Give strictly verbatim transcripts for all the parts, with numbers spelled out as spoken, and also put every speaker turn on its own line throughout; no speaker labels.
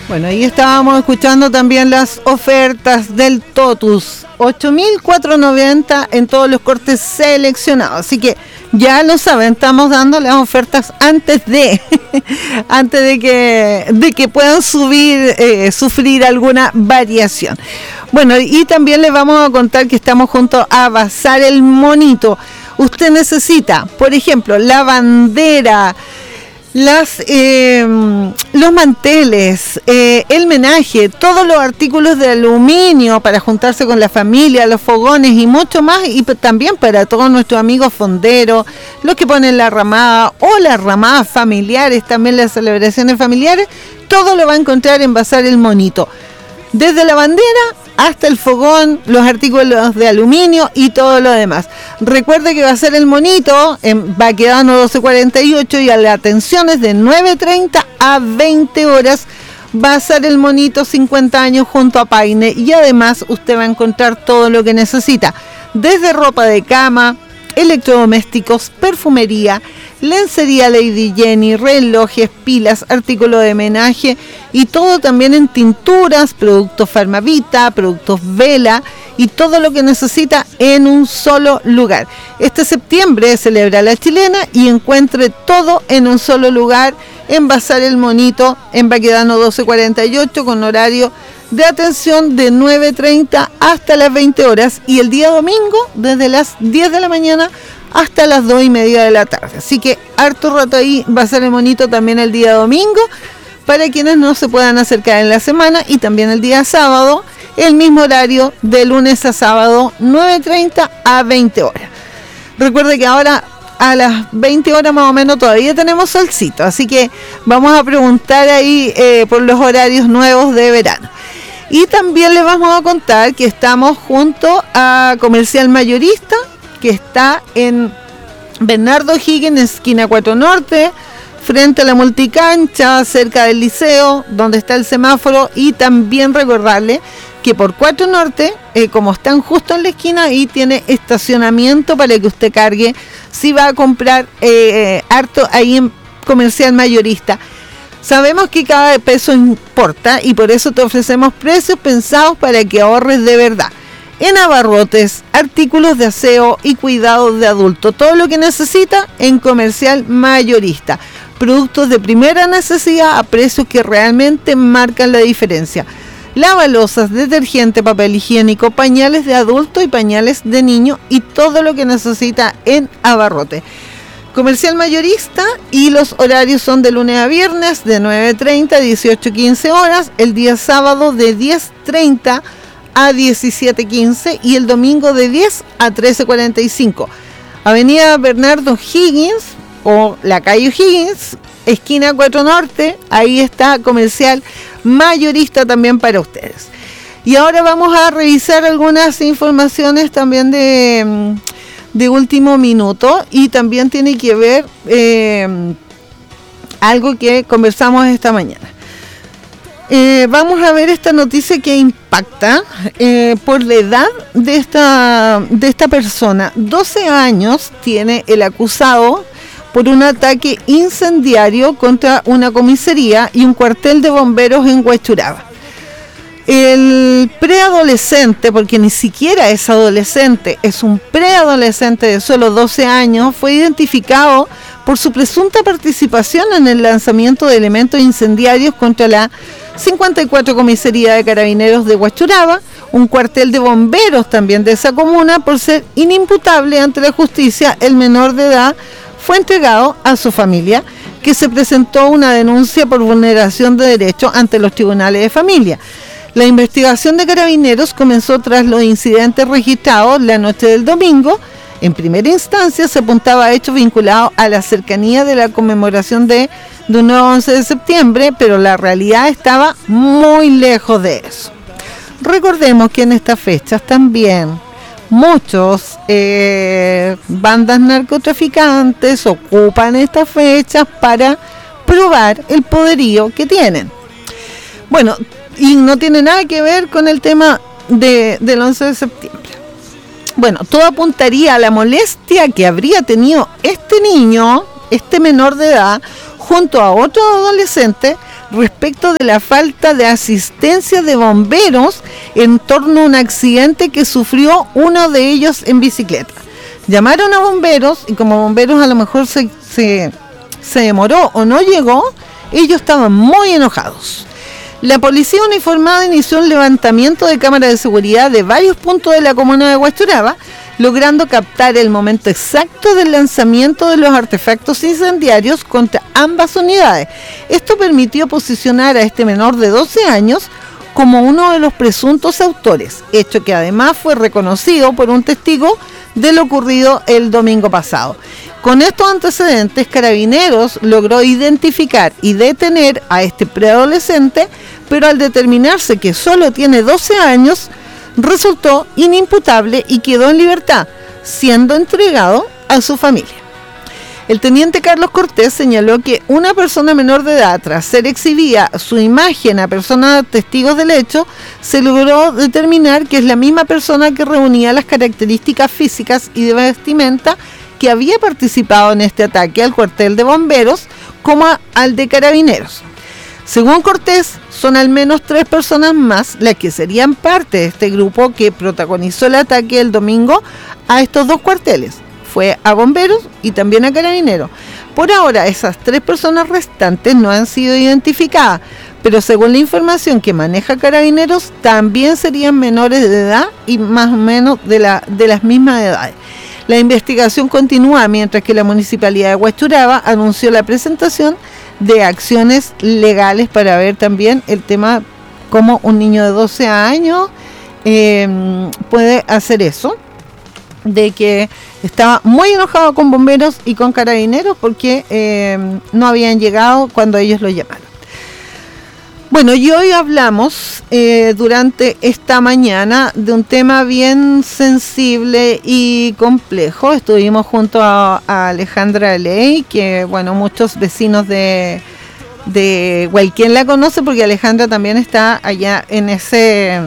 Bueno, ahí estábamos escuchando también las ofertas del Totus, ocho mil cuatrocientos noventa en todos los cortes seleccionados, así que ya lo saben, estamos dando las ofertas antes de antes de que de que puedan subir eh, sufrir alguna variación. Bueno, y también les vamos a contar que estamos junto a Bazar El Monito. Usted necesita, por ejemplo, la bandera, las eh, los manteles, eh, el menaje, todos los artículos de aluminio para juntarse con la familia, los fogones y mucho más, y también para todos nuestros amigos fonderos, los que ponen la ramada o las ramadas familiares, también las celebraciones familiares, todo lo va a encontrar en Bazar El Monito, desde la bandera hasta el fogón, los artículos de aluminio y todo lo demás. Recuerde que va a ser El Monito en Baquedano doce cuarenta y ocho y a la atención es de nueve treinta a veinte horas. Va a ser El Monito, cincuenta años junto a Paine, y además usted va a encontrar todo lo que necesita, desde ropa de cama, electrodomésticos, perfumería, lencería Lady Jenny, relojes, pilas, artículos de menaje y todo también en tinturas, productos Farmavita, productos Vela y todo lo que necesita en un solo lugar. Este septiembre celebra la chilena y encuentre todo en un solo lugar en Bazar El Monito, en Baquedano doce cuarenta y ocho, con horario de atención de nueve treinta hasta las veinte horas, y el día domingo desde las diez de la mañana hasta las dos y media de la tarde. Así que harto rato ahí va a ser El Monito también el día domingo, para quienes no se puedan acercar en la semana, y también el día sábado, el mismo horario de lunes a sábado, nueve treinta a veinte horas. Recuerde que ahora a las veinte horas más o menos todavía tenemos solcito, así que vamos a preguntar ahí eh, por los horarios nuevos de verano. Y también les vamos a contar que estamos junto a Comercial Mayorista, que está en Bernardo Higgins, esquina cuatro Norte, frente a la multicancha, cerca del liceo, donde está el semáforo. Y también recordarle que por cuatro Norte, eh, como están justo en la esquina, ahí tiene estacionamiento para que usted cargue si va a comprar eh, harto ahí en Comercial Mayorista. Sabemos que cada peso importa y por eso te ofrecemos precios pensados para que ahorres de verdad. En abarrotes, artículos de aseo y cuidados de adulto, todo lo que necesita en Comercial Mayorista. Productos de primera necesidad a precios que realmente marcan la diferencia. Lavalosas, detergente, papel higiénico, pañales de adulto y pañales de niño y todo lo que necesita en abarrote. Comercial Mayorista, y los horarios son de lunes a viernes de nueve treinta a dieciocho quince horas, el día sábado de diez treinta a diecisiete quince y el domingo de diez a trece cuarenta y cinco. Avenida Bernardo Higgins o la calle Higgins, esquina cuatro Norte, ahí está Comercial Mayorista también para ustedes. Y ahora vamos a revisar algunas informaciones también de... de último minuto, y también tiene que ver eh, algo que conversamos esta mañana. Eh, vamos a ver esta noticia que impacta eh, por la edad de esta, de esta persona. doce años tiene el acusado por un ataque incendiario contra una comisaría y un cuartel de bomberos en Huachuraba. El preadolescente, porque ni siquiera es adolescente, es un preadolescente de solo doce años, fue identificado por su presunta participación en el lanzamiento de elementos incendiarios contra la cincuenta y cuatro Comisaría de Carabineros de Huachuraba, un cuartel de bomberos también de esa comuna. Por ser inimputable ante la justicia, el menor de edad fue entregado a su familia, que se presentó una denuncia por vulneración de derechos ante los tribunales de familia. La investigación de Carabineros comenzó tras los incidentes registrados la noche del domingo. En primera instancia se apuntaba a hechos vinculados a la cercanía de la conmemoración de, de un nuevo once de septiembre, pero la realidad estaba muy lejos de eso. Recordemos que en estas fechas también muchos eh, bandas narcotraficantes ocupan estas fechas para probar el poderío que tienen. Bueno, y no tiene nada que ver con el tema de, del once de septiembre. Bueno, todo apuntaría a la molestia que habría tenido este niño, este menor de edad, junto a otro adolescente, respecto de la falta de asistencia de bomberos en torno a un accidente que sufrió uno de ellos en bicicleta. Llamaron a bomberos y como bomberos a lo mejor se, se, se demoró o no llegó, ellos estaban muy enojados. La policía uniformada inició un levantamiento de cámaras de seguridad de varios puntos de la comuna de Huachuraba, logrando captar el momento exacto del lanzamiento de los artefactos incendiarios contra ambas unidades. Esto permitió posicionar a este menor de doce años como uno de los presuntos autores, hecho que además fue reconocido por un testigo de lo ocurrido el domingo pasado. Con estos antecedentes, Carabineros logró identificar y detener a este preadolescente, pero al determinarse que solo tiene doce años, resultó inimputable y quedó en libertad, siendo entregado a su familia. El teniente Carlos Cortés señaló que una persona menor de edad, tras ser exhibida su imagen a personas testigos del hecho, se logró determinar que es la misma persona que reunía las características físicas y de vestimenta que había participado en este ataque al cuartel de bomberos como al de Carabineros. Según Cortés, son al menos tres personas más las que serían parte de este grupo que protagonizó el ataque el domingo a estos dos cuarteles. Fue a bomberos y también a Carabineros. Por ahora, esas tres personas restantes no han sido identificadas, pero según la información que maneja Carabineros, también serían menores de edad y más o menos de, la, de las mismas edades. La investigación continúa mientras que la Municipalidad de Huachuraba anunció la presentación de acciones legales para ver también el tema cómo un niño de doce años eh, puede hacer eso, de que estaba muy enojado con bomberos y con Carabineros porque eh, no habían llegado cuando ellos lo llamaron. Bueno, y hoy hablamos eh, durante esta mañana de un tema bien sensible y complejo. Estuvimos junto a, a Alejandra Ley, que bueno, muchos vecinos de, de Hualquén la conocen porque Alejandra también está allá en ese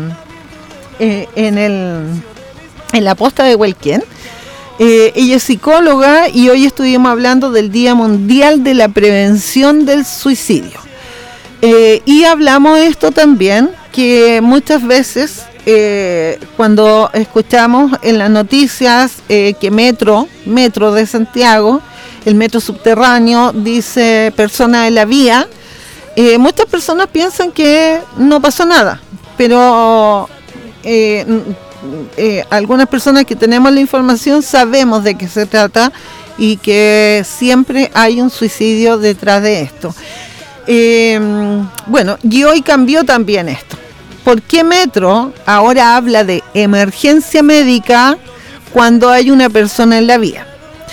eh, en el en la posta de Hualquén. Eh, ella es psicóloga y hoy estuvimos hablando del Día Mundial de la Prevención del Suicidio. Eh, y hablamos de esto también, que muchas veces eh, cuando escuchamos en las noticias eh, que Metro, Metro de Santiago, el metro subterráneo, dice persona en la vía, eh, muchas personas piensan que no pasó nada, pero eh, eh, algunas personas que tenemos la información sabemos de qué se trata y que siempre hay un suicidio detrás de esto. Eh, bueno, y hoy cambió también esto. ¿Por qué Metro ahora habla de emergencia médica cuando hay una persona en la vía?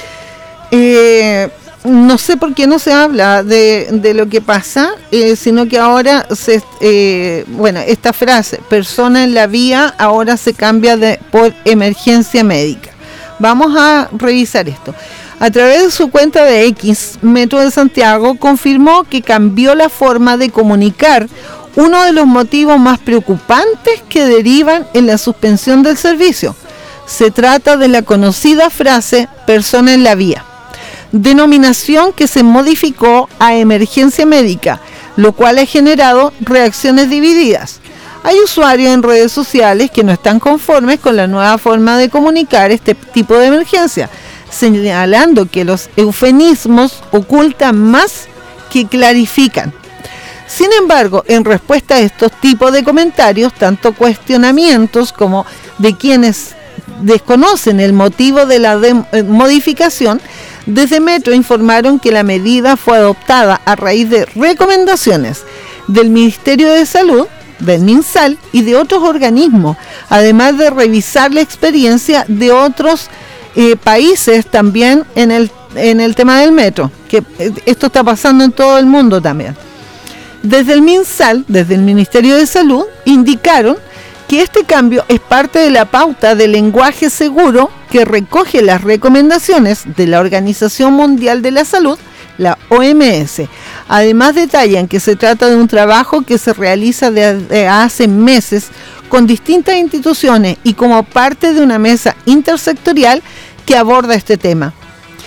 Eh, no sé por qué no se habla de, de lo que pasa, eh, sino que ahora, se, eh, bueno, esta frase, persona en la vía, ahora se cambia de, por emergencia médica. Vamos a revisar esto. A través de su cuenta de X, Metro de Santiago confirmó que cambió la forma de comunicar uno de los motivos más preocupantes que derivan en la suspensión del servicio. Se trata de la conocida frase persona en la vía, denominación que se modificó a emergencia médica, lo cual ha generado reacciones divididas. Hay usuarios en redes sociales que no están conformes con la nueva forma de comunicar este tipo de emergencia, señalando que los eufemismos ocultan más que clarifican. Sin embargo, en respuesta a estos tipos de comentarios, tanto cuestionamientos como de quienes desconocen el motivo de la de- eh, modificación, desde Metro informaron que la medida fue adoptada a raíz de recomendaciones del Ministerio de Salud, del MinSal y de otros organismos, además de revisar la experiencia de otros Eh, países también en el en el tema del metro, que eh, esto está pasando en todo el mundo también. Desde el MinSal, desde el Ministerio de Salud, indicaron que este cambio es parte de la pauta de lenguaje seguro que recoge las recomendaciones de la Organización Mundial de la Salud, la O M S. Además detallan que se trata de un trabajo que se realiza desde hace meses con distintas instituciones y como parte de una mesa intersectorial que aborda este tema.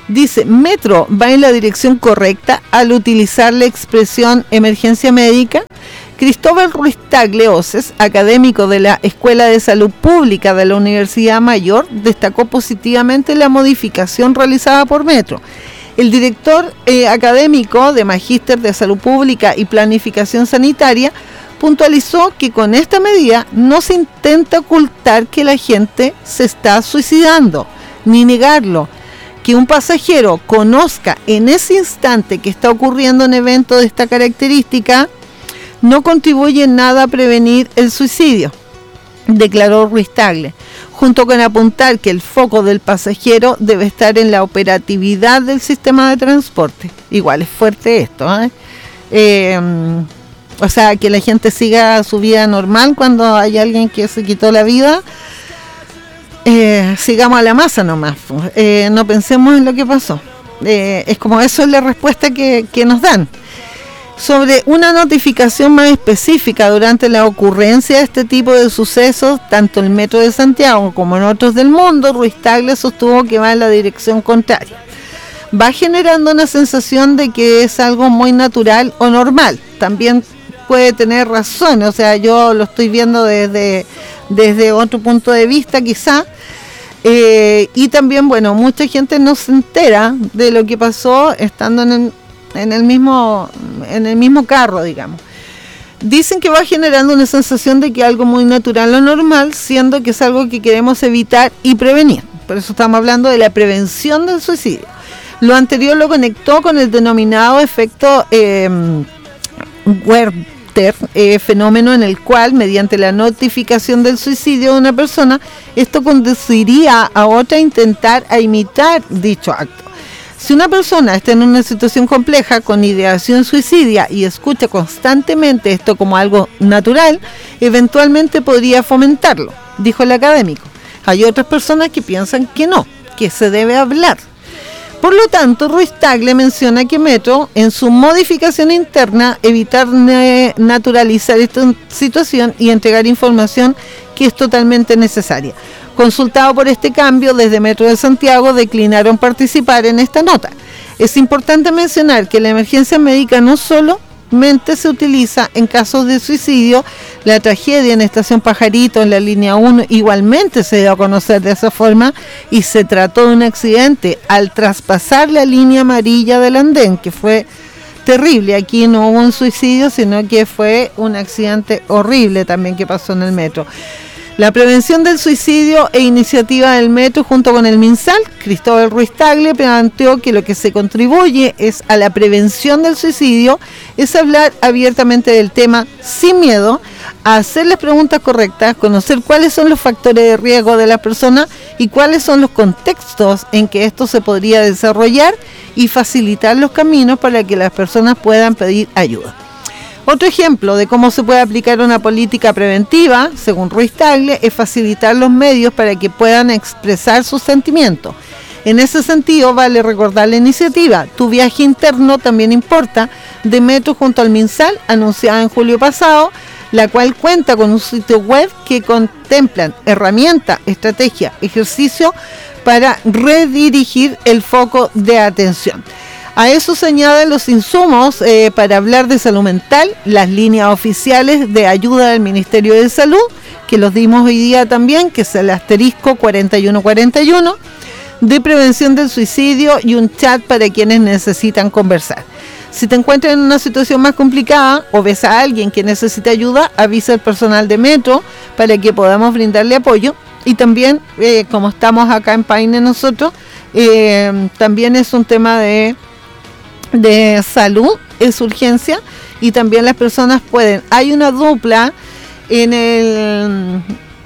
Dice, Metro va en la dirección correcta al utilizar la expresión emergencia médica. Cristóbal Ruiz Tagle Oces, académico de la Escuela de Salud Pública de la Universidad Mayor, destacó positivamente la modificación realizada por Metro. El director eh, académico de Magíster de Salud Pública y Planificación Sanitaria puntualizó que con esta medida no se intenta ocultar que la gente se está suicidando, ni negarlo. Que un pasajero conozca en ese instante que está ocurriendo un evento de esta característica no contribuye en nada a prevenir el suicidio, declaró Ruiz Tagle, junto con apuntar que el foco del pasajero debe estar en la operatividad del sistema de transporte. Igual es fuerte esto, ¿eh? Eh, o sea, que la gente siga su vida normal cuando hay alguien que se quitó la vida. Eh, sigamos a la masa nomás, eh, no pensemos en lo que pasó. Eh, es como eso es la respuesta que, que nos dan. Sobre una notificación más específica durante la ocurrencia de este tipo de sucesos, tanto en el Metro de Santiago como en otros del mundo, Ruiz Tagle sostuvo que va en la dirección contraria. Va generando una sensación de que es algo muy natural o normal. También puede tener razón, o sea, yo lo estoy viendo desde, desde otro punto de vista quizá. Eh, y también, bueno, mucha gente no se entera de lo que pasó estando en el, en el mismo en el mismo carro, digamos. Dicen que va generando una sensación de que algo muy natural o normal, siendo que es algo que queremos evitar y prevenir. Por eso estamos hablando de la prevención del suicidio. Lo anterior lo conectó con el denominado efecto eh, Werther, Eh, fenómeno en el cual, mediante la notificación del suicidio de una persona, esto conduciría a otra a intentar a imitar dicho acto. Si una persona está en una situación compleja con ideación suicidia y escucha constantemente esto como algo natural, eventualmente podría fomentarlo, dijo el académico. Hay otras personas que piensan que no, que se debe hablar. Por lo tanto, Ruiz Tagle menciona que Metro, en su modificación interna, evitar ne- naturalizar esta situación y entregar información que es totalmente necesaria. Consultado por este cambio, desde Metro de Santiago declinaron participar en esta nota. Es importante mencionar que la emergencia médica no solamente se utiliza en casos de suicidio. La tragedia en Estación Pajarito, en la línea uno, igualmente se dio a conocer de esa forma y se trató de un accidente al traspasar la línea amarilla del andén, que fue terrible. Aquí no hubo un suicidio, sino que fue un accidente horrible también que pasó en el metro. La prevención del suicidio e iniciativa del Metro junto con el MinSal, Cristóbal Ruiz Tagle planteó que lo que se contribuye es a la prevención del suicidio, es hablar abiertamente del tema sin miedo, a hacer las preguntas correctas, conocer cuáles son los factores de riesgo de la persona y cuáles son los contextos en que esto se podría desarrollar y facilitar los caminos para que las personas puedan pedir ayuda. Otro ejemplo de cómo se puede aplicar una política preventiva, según Ruiz Tagle, es facilitar los medios para que puedan expresar sus sentimientos. En ese sentido, vale recordar la iniciativa Tu viaje interno también importa, de Metro junto al MinSal, anunciada en julio pasado, la cual cuenta con un sitio web que contemplan herramientas, estrategia, ejercicio para redirigir el foco de atención. A eso se añaden los insumos eh, para hablar de salud mental, las líneas oficiales de ayuda del Ministerio de Salud, que los dimos hoy día también, que es el asterisco cuarenta y uno cuarenta y uno, de prevención del suicidio y un chat para quienes necesitan conversar. Si te encuentras en una situación más complicada o ves a alguien que necesita ayuda, avisa al personal de Metro para que podamos brindarle apoyo. Y también, eh, como estamos acá en Paine nosotros, eh, también es un tema de... de salud, es urgencia, y también las personas pueden, hay una dupla en el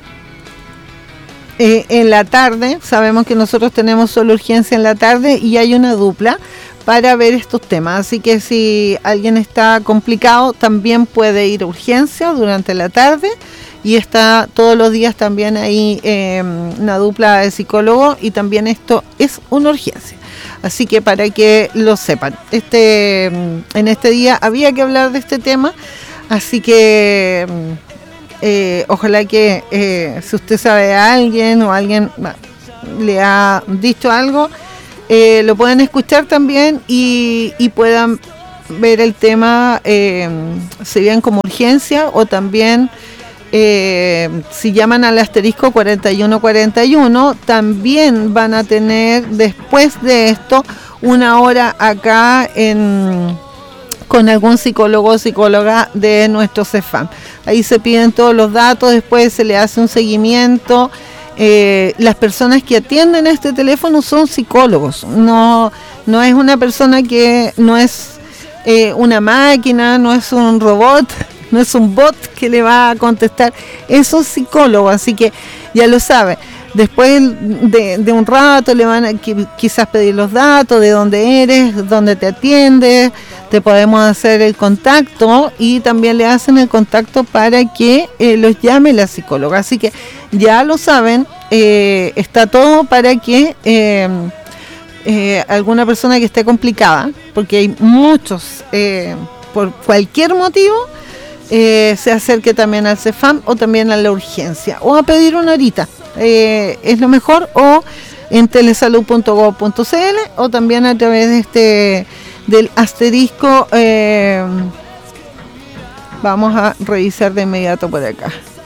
eh, en la tarde, sabemos que nosotros tenemos solo urgencia en la tarde y hay una dupla para ver estos temas, así que si alguien está complicado también puede ir a urgencia durante la tarde y está todos los días también ahí eh, una dupla de psicólogo y también esto es una urgencia. Así que para que lo sepan, este en este día había que hablar de este tema, así que eh, ojalá que eh, si usted sabe a alguien o alguien le ha dicho algo, eh, lo pueden escuchar también y, y puedan ver el tema, eh, si bien como urgencia o también eh, si llaman al asterisco cuarenta y uno cuarenta y uno, también van a tener después de esto una hora acá en con algún psicólogo o psicóloga de nuestro CEFAM. Ahí se piden todos los datos, después se le hace un seguimiento. Eh, las personas que atienden este teléfono son psicólogos, no, no es una persona que no es eh, una máquina, no es un robot, no es un bot que le va a contestar, es un psicólogo, así que ya lo sabe. Después de, de un rato le van a quizás pedir los datos de dónde eres, dónde te atiendes, te podemos hacer el contacto y también le hacen el contacto para que eh, los llame la psicóloga. Así que ya lo saben, eh, está todo para que eh, eh, alguna persona que esté complicada, porque hay muchos, eh, por cualquier motivo, eh, se acerque también al CEFAM o también a la urgencia o a pedir una horita. Eh, es lo mejor, o en telesalud punto gob punto cl o también a través de este del asterisco. Eh, vamos a revisar de inmediato por acá.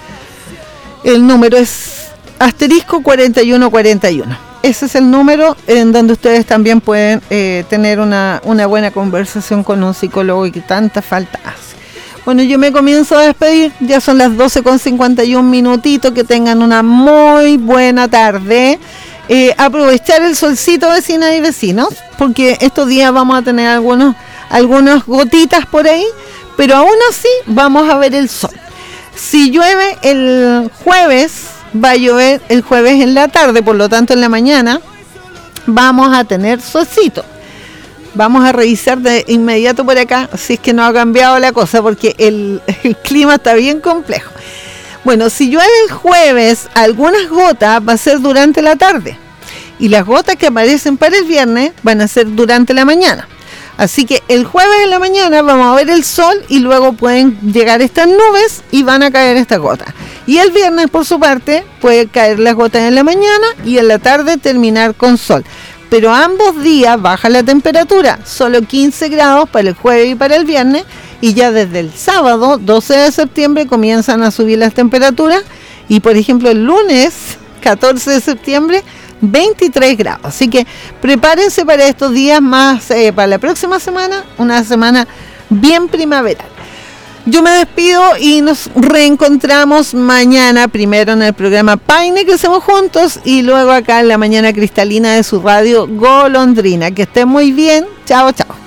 El número es asterisco cuarenta y uno cuarenta y uno. Ese es el número en donde ustedes también pueden eh, tener una, una buena conversación con un psicólogo y que tanta falta hace. Bueno, yo me comienzo a despedir, ya son las doce con cincuenta y un minutitos, que tengan una muy buena tarde. Eh, aprovechar el solcito, vecinas y vecinos, porque estos días vamos a tener algunos, algunas gotitas por ahí, pero aún así vamos a ver el sol. Si llueve el jueves, va a llover el jueves en la tarde, por lo tanto en la mañana vamos a tener solcito. Vamos a revisar de inmediato por acá si es que no ha cambiado la cosa, porque el, el clima está bien complejo. Bueno, si llueve el jueves, algunas gotas va a ser durante la tarde. Y las gotas que aparecen para el viernes van a ser durante la mañana. Así que el jueves en la mañana vamos a ver el sol y luego pueden llegar estas nubes y van a caer estas gotas. Y el viernes, por su parte, puede caer las gotas en la mañana y en la tarde terminar con sol. Pero ambos días baja la temperatura, solo quince grados para el jueves y para el viernes, y ya desde el sábado, doce de septiembre, comienzan a subir las temperaturas, y por ejemplo el lunes, catorce de septiembre, veintitrés grados. Así que prepárense para estos días más, eh, para la próxima semana, una semana bien primaveral. Yo me despido y nos reencontramos mañana, primero en el programa Paine que hacemos juntos y luego acá en la mañana cristalina de su radio Golondrina. Que estén muy bien. Chao, chao.